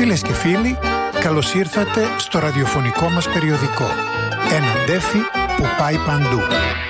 Φίλες και φίλοι, καλώς ήρθατε στο ραδιοφωνικό μας περιοδικό. Ένα ντέφι που πάει παντού.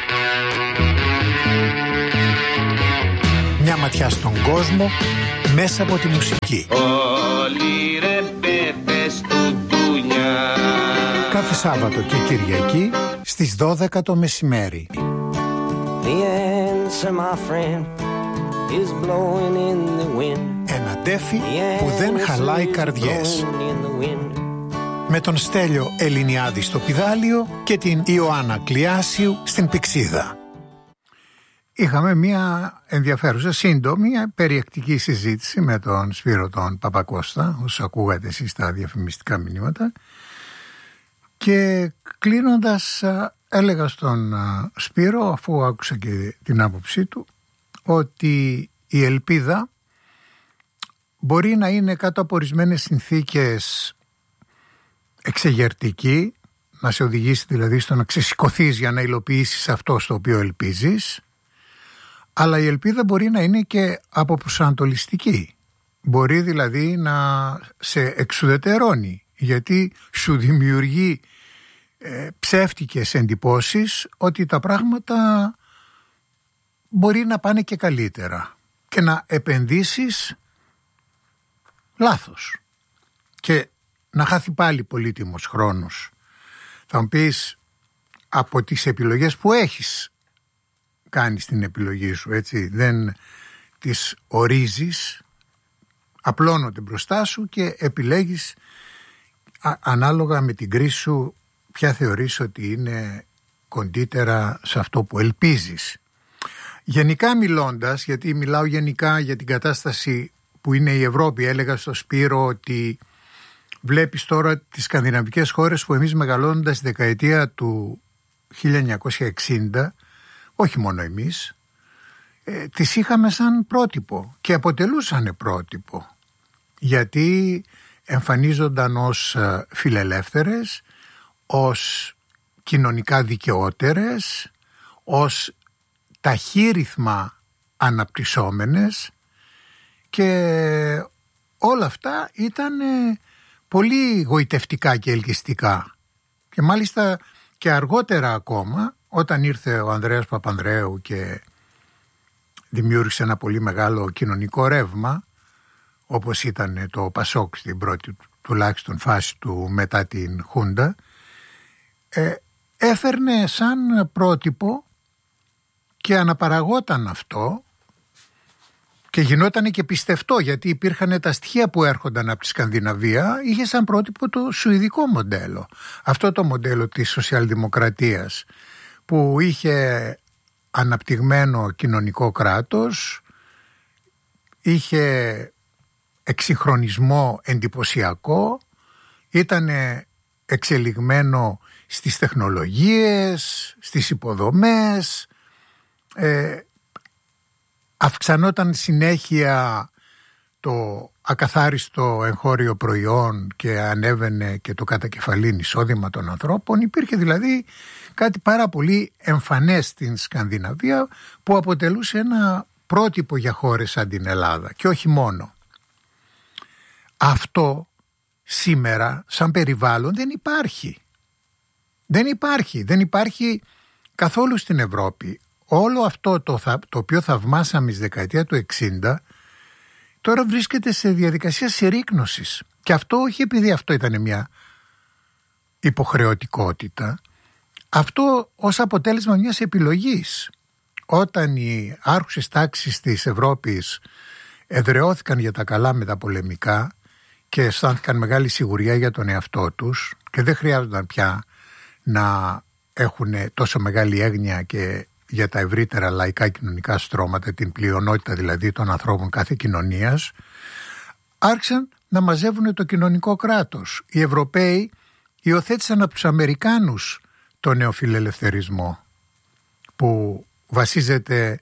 Μια ματιά στον κόσμο μέσα από τη μουσική. Όλοι ρε πέπες του ντουνιά. Κάθε Σάββατο και Κυριακή στις 12 το μεσημέρι. The answer, my friend, is blowing in the wind. Ένα ντέφι που δεν χαλάει καρδιές. Με τον Στέλιο Ελληνιάδη στο πηδάλιο και την Ιωάννα Κλιάσιου στην Πηξίδα. Είχαμε μια ενδιαφέρουσα, σύντομη, περιεκτική συζήτηση με τον Σπύρο τον Παπακώστα, όσο ακούγατε εσείς τα διαφημιστικά μηνύματα. Και κλείνοντας, έλεγα στον Σπύρο, αφού άκουσα και την άποψή του, ότι η ελπίδα μπορεί να είναι κάτω από ορισμένες συνθήκες εξεγερτική, να σε οδηγήσει δηλαδή στο να ξεσηκωθείς για να υλοποιήσεις αυτό στο οποίο ελπίζεις, αλλά η ελπίδα μπορεί να είναι και αποπροσανατολιστική. Μπορεί δηλαδή να σε εξουδετερώνει, γιατί σου δημιουργεί ψεύτικες εντυπώσεις ότι τα πράγματα μπορεί να πάνε και καλύτερα και να επενδύσεις λάθος και να χάθει πάλι πολύτιμος χρόνος. Θα μου πεις, από τις επιλογές που έχεις κάνεις την επιλογή σου, έτσι, δεν τις ορίζεις, απλώνονται μπροστά σου και επιλέγεις ανάλογα με την κρίση σου ποια θεωρείς ότι είναι κοντύτερα σε αυτό που ελπίζεις. Γενικά μιλώντας, γιατί μιλάω γενικά για την κατάσταση που είναι η Ευρώπη, έλεγα στο Σπύρο ότι βλέπεις τώρα τις σκανδιναβικές χώρες που εμείς μεγαλώνοντας στη δεκαετία του 1960, όχι μόνο εμείς, τις είχαμε σαν πρότυπο και αποτελούσαν πρότυπο, γιατί εμφανίζονταν ως φιλελεύθερες, ως κοινωνικά δικαιότερες, ως ταχύρυθμα αναπτυσσόμενες, και όλα αυτά ήταν πολύ γοητευτικά και ελκυστικά. Και μάλιστα και αργότερα ακόμα, όταν ήρθε ο Ανδρέας Παπανδρέου και δημιούργησε ένα πολύ μεγάλο κοινωνικό ρεύμα, όπως ήταν το Πασόκ στην πρώτη τουλάχιστον φάση του μετά την Χούντα, έφερνε σαν πρότυπο και αναπαραγόταν αυτό και γινόταν και πιστευτό, γιατί υπήρχαν τα στοιχεία που έρχονταν από τη Σκανδιναβία, είχε σαν πρότυπο το σουηδικό μοντέλο. Αυτό το μοντέλο της σοσιαλδημοκρατίας που είχε αναπτυγμένο κοινωνικό κράτος, είχε εξυγχρονισμό εντυπωσιακό, ήταν εξελιγμένο στις τεχνολογίες, στις υποδομές, αυξανόταν συνέχεια το ακαθάριστο εγχώριο προϊόν και ανέβαινε και το κατακεφαλήν εισόδημα των ανθρώπων. Υπήρχε δηλαδή κάτι πάρα πολύ εμφανές στην Σκανδιναβία που αποτελούσε ένα πρότυπο για χώρες σαν την Ελλάδα και όχι μόνο. Αυτό σήμερα σαν περιβάλλον δεν υπάρχει. Δεν υπάρχει καθόλου στην Ευρώπη. Όλο αυτό το οποίο θαυμάσαμε στη δεκαετία του 60 τώρα βρίσκεται σε διαδικασία συρρίκνωσης. Και αυτό όχι επειδή αυτό ήταν μια υποχρεωτικότητα, αυτό ως αποτέλεσμα μιας επιλογής. Όταν οι άρχουσες τάξεις της Ευρώπης εδραιώθηκαν για τα καλά με τα πολεμικά και αισθάνθηκαν μεγάλη σιγουριά για τον εαυτό τους και δεν χρειάζονταν πια να έχουν τόσο μεγάλη έγνοια και για τα ευρύτερα λαϊκά κοινωνικά στρώματα, την πλειονότητα δηλαδή των ανθρώπων κάθε κοινωνίας, άρχισαν να μαζεύουν το κοινωνικό κράτος. Οι Ευρωπαίοι υιοθέτησαν από τους Αμερικάνους το νεοφιλελευθερισμό, που βασίζεται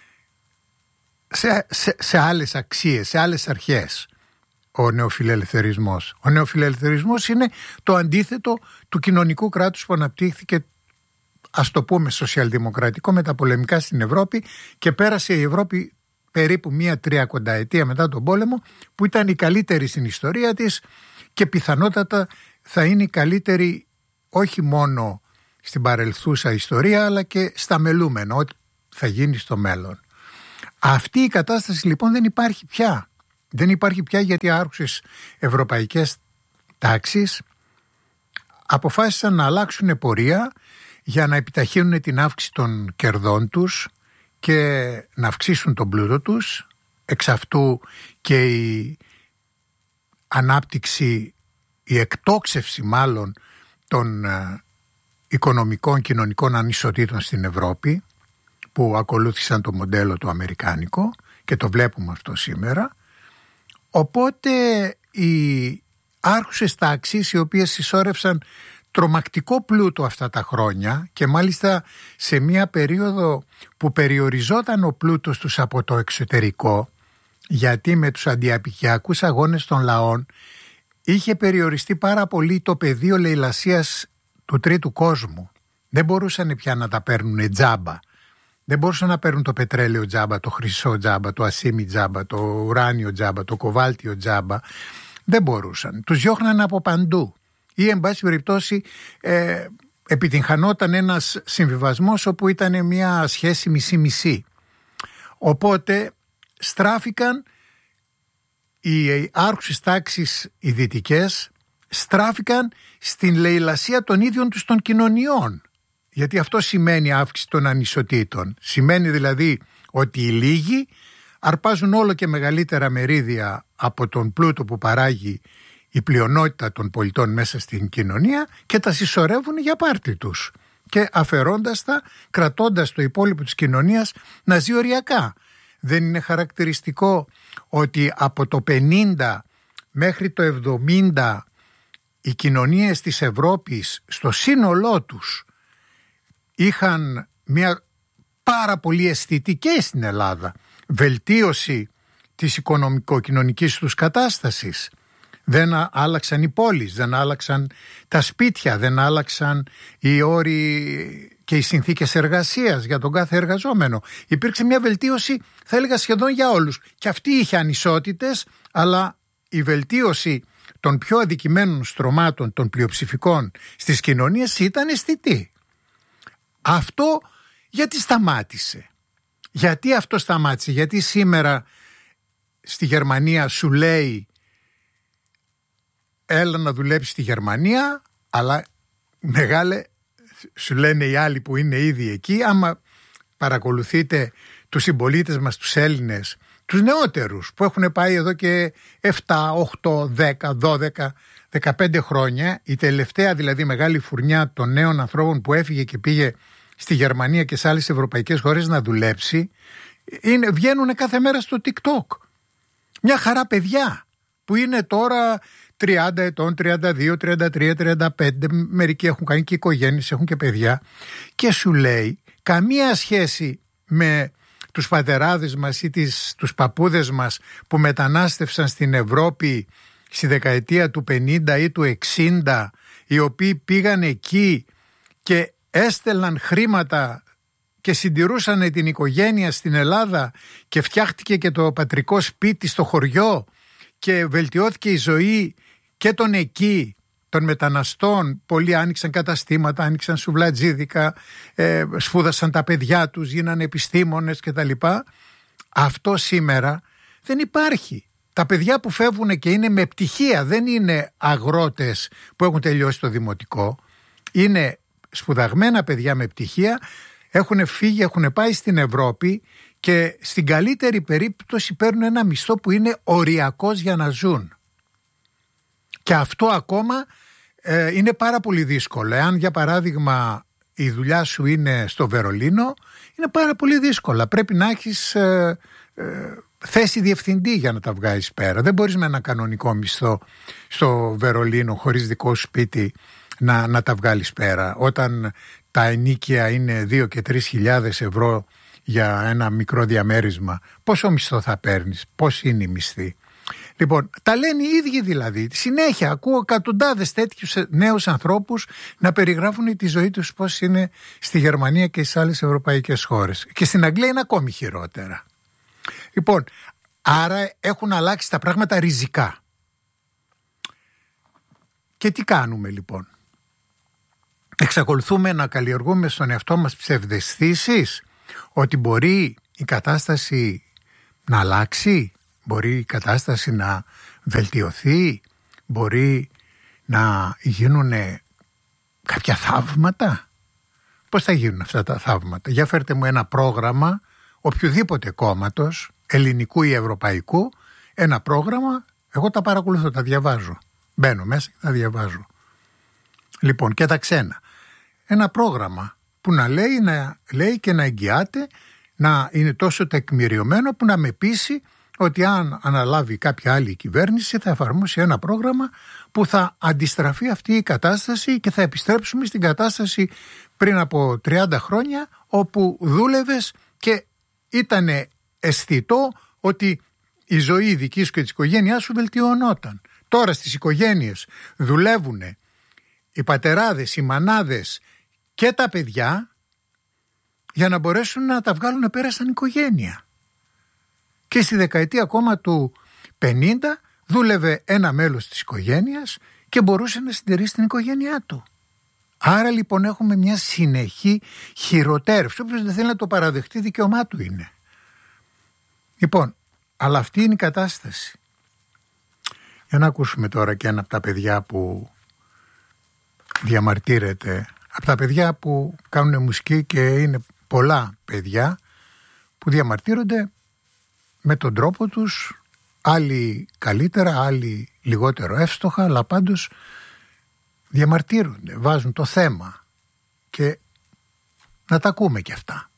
σε άλλες αξίες, σε άλλες αρχές. Ο νεοφιλελευθερισμός. Ο νεοφιλελευθερισμός είναι το αντίθετο του κοινωνικού κράτους που αναπτύχθηκε, ας το πούμε, σοσιαλδημοκρατικό μεταπολεμικά στην Ευρώπη και πέρασε η Ευρώπη περίπου μία 30 ετία μετά τον πόλεμο, που ήταν η καλύτερη στην ιστορία της και πιθανότατα θα είναι η καλύτερη όχι μόνο στην παρελθούσα ιστορία αλλά και στα μελούμενα, ό,τι θα γίνει στο μέλλον. Αυτή η κατάσταση λοιπόν δεν υπάρχει πια. Δεν υπάρχει πια γιατί οι άρχουσες ευρωπαϊκές τάξεις αποφάσισαν να αλλάξουν πορεία για να επιταχύνουν την αύξηση των κερδών τους και να αυξήσουν τον πλούτο τους, εξ αυτού και η ανάπτυξη, η εκτόξευση μάλλον των οικονομικών κοινωνικών ανισοτήτων στην Ευρώπη, που ακολούθησαν το μοντέλο το αμερικάνικο και το βλέπουμε αυτό σήμερα. Οπότε οι άρχουσες τάξεις, οι οποίες συσσόρευσαν τρομακτικό πλούτο αυτά τα χρόνια και μάλιστα σε μια περίοδο που περιοριζόταν ο πλούτος τους από το εξωτερικό, γιατί με τους αντιαπικιακούς αγώνες των λαών είχε περιοριστεί πάρα πολύ το πεδίο λαιλασίας του τρίτου κόσμου. Δεν μπορούσαν πια να τα παίρνουν τζάμπα. Δεν μπορούσαν να παίρνουν το πετρέλαιο τζάμπα, το χρυσό τζάμπα, το ασίμι τζάμπα, το ουράνιο τζάμπα, το κοβάλτιο τζάμπα. Δεν μπορούσαν. Τους διώχναν από παντού. Ή εν πάση περιπτώσει επιτυγχανόταν ένας συμβιβασμός όπου ήταν μια σχέση μισή-μισή. Οπότε στράφηκαν οι άρχουσες τάξεις οι δυτικές, στράφηκαν στην λαιλασία των ίδιων τους των κοινωνιών. Γιατί αυτό σημαίνει αύξηση των ανισοτήτων. Σημαίνει δηλαδή ότι οι λίγοι αρπάζουν όλο και μεγαλύτερα μερίδια από τον πλούτο που παράγει η πλειονότητα των πολιτών μέσα στην κοινωνία και τα συσσωρεύουν για πάρτι τους. Και αφαιρώντας τα, κρατώντας το υπόλοιπο της κοινωνίας να ζει οριακά. Δεν είναι χαρακτηριστικό ότι από το 50 μέχρι το 70 οι κοινωνίες της Ευρώπης στο σύνολό τους είχαν μια πάρα πολύ αισθητική στην Ελλάδα βελτίωση της οικονομικο-κοινωνικής τους κατάστασης. Δεν άλλαξαν οι πόλεις, δεν άλλαξαν τα σπίτια, δεν άλλαξαν οι όροι και οι συνθήκες εργασίας για τον κάθε εργαζόμενο. Υπήρξε μια βελτίωση, θα έλεγα σχεδόν για όλους. Και αυτή είχε ανισότητες, αλλά η βελτίωση των πιο αδικημένων στρωμάτων των πλειοψηφικών στις κοινωνίες ήταν αισθητή. Αυτό γιατί σταμάτησε? Γιατί αυτό σταμάτησε? Γιατί σήμερα στη Γερμανία σου λέει έλα να δουλέψει στη Γερμανία, αλλά μεγάλε σου λένε οι άλλοι που είναι ήδη εκεί, άμα παρακολουθείτε τους συμπολίτες μας, τους Έλληνες, τους νεότερους που έχουν πάει εδώ και 7, 8, 10, 12, 15 χρόνια, η τελευταία δηλαδή μεγάλη φουρνιά των νέων ανθρώπων που έφυγε και πήγε στη Γερμανία και σε άλλες ευρωπαϊκές χώρες να δουλέψει, βγαίνουν κάθε μέρα στο TikTok. Μια χαρά παιδιά που είναι τώρα 30 ετών, 32, 33, 35, μερικοί έχουν κάνει και οικογένειες, έχουν και παιδιά, και σου λέει καμία σχέση με τους πατεράδες μας ή τους παππούδες μας που μετανάστευσαν στην Ευρώπη στη δεκαετία του 50 ή του 60, οι οποίοι πήγαν εκεί και έστελναν χρήματα και συντηρούσαν την οικογένεια στην Ελλάδα και φτιάχτηκε και το πατρικό σπίτι στο χωριό και βελτιώθηκε η ζωή και των εκεί των μεταναστών. Πολλοί άνοιξαν καταστήματα, άνοιξαν σουβλατζίδικα, σπούδασαν τα παιδιά τους, γίνανε επιστήμονες κτλ. Αυτό σήμερα δεν υπάρχει. Τα παιδιά που φεύγουν και είναι με πτυχία, δεν είναι αγρότες που έχουν τελειώσει το δημοτικό, είναι σπουδαγμένα παιδιά με πτυχία, έχουν φύγει, έχουν πάει στην Ευρώπη και στην καλύτερη περίπτωση παίρνουν ένα μισθό που είναι οριακός για να ζουν. Και αυτό ακόμα είναι πάρα πολύ δύσκολο. Εάν για παράδειγμα η δουλειά σου είναι στο Βερολίνο, είναι πάρα πολύ δύσκολα. Πρέπει να έχεις θέση διευθυντή για να τα βγάζεις πέρα. Δεν μπορείς με ένα κανονικό μισθό στο Βερολίνο χωρίς δικό σου σπίτι να τα βγάλεις πέρα. Όταν τα ενοίκια είναι 2 και 3 χιλιάδες ευρώ για ένα μικρό διαμέρισμα, πόσο μισθό θα παίρνεις, πώς είναι η μισθή? Λοιπόν, τα λένε οι ίδιοι δηλαδή. Συνέχεια ακούω εκατοντάδες τέτοιους νέους ανθρώπους να περιγράφουν τη ζωή τους πώς είναι στη Γερμανία και στις άλλες ευρωπαϊκές χώρες. Και στην Αγγλία είναι ακόμη χειρότερα. Λοιπόν, άρα έχουν αλλάξει τα πράγματα ριζικά. Και τι κάνουμε λοιπόν? Εξακολουθούμε να καλλιεργούμε στον εαυτό μας ψευδαισθήσεις ότι μπορεί η κατάσταση να αλλάξει, μπορεί η κατάσταση να βελτιωθεί, μπορεί να γίνουν κάποια θαύματα. Πώς θα γίνουν αυτά τα θαύματα? Για φέρτε μου ένα πρόγραμμα οποιοδήποτε κόμματος, ελληνικού ή ευρωπαϊκού, ένα πρόγραμμα, εγώ τα παρακολουθώ, τα διαβάζω. Μπαίνω μέσα και τα διαβάζω. Λοιπόν, και τα ξένα. Ένα πρόγραμμα που να λέει και να εγγυάται, να είναι τόσο τεκμηριωμένο που να με πείσει ότι αν αναλάβει κάποια άλλη κυβέρνηση θα εφαρμόσει ένα πρόγραμμα που θα αντιστραφεί αυτή η κατάσταση και θα επιστρέψουμε στην κατάσταση πριν από 30 χρόνια όπου δούλευες και ήταν αισθητό ότι η ζωή δική σου και της οικογένειάς σου βελτιωνόταν. Τώρα στις οικογένειες δουλεύουν οι πατεράδες, οι μανάδες και τα παιδιά για να μπορέσουν να τα βγάλουν πέρα σαν οικογένεια. Και στη δεκαετία ακόμα του 50 δούλευε ένα μέλος της οικογένειας και μπορούσε να συντηρήσει την οικογένειά του. Άρα λοιπόν έχουμε μια συνεχή χειροτέρευση. Όποιος δεν θέλει να το παραδεχτεί, δικαίωμά του είναι. Λοιπόν, αλλά αυτή είναι η κατάσταση. Για να ακούσουμε τώρα και ένα από τα παιδιά που διαμαρτύρεται, από τα παιδιά που κάνουν μουσική, και είναι πολλά παιδιά που διαμαρτύρονται με τον τρόπο τους, άλλοι καλύτερα, άλλοι λιγότερο εύστοχα, αλλά πάντως διαμαρτύρονται, βάζουν το θέμα και να τα ακούμε και αυτά.